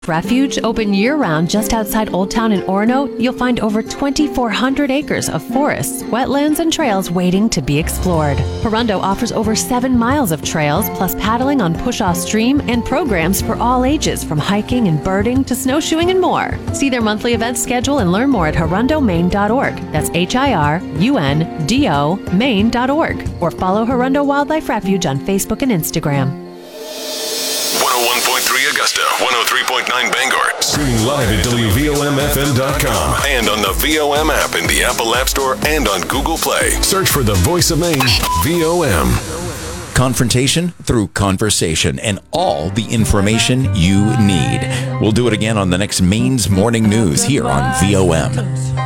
Refuge, open year-round just outside Old Town in Orono, you'll find over 2,400 acres of forests, wetlands, and trails waiting to be explored. Hirundo offers over 7 miles of trails, plus paddling on Pushaw Stream and programs for all ages, from hiking and birding to snowshoeing and more. See their monthly event schedule and learn more at hirundomaine.org. That's HIRUNDO Maine.org. Or follow Hirundo Wildlife Refuge on Facebook and Instagram. 101.3 Augusta, 103.9 Bangor. Streaming live at WVOMFM.com. And on the VOM app in the Apple App Store and on Google Play. Search for the Voice of Maine, VOM. Confrontation through conversation and all the information you need. We'll do it again on the next Maine's Morning News here on VOM.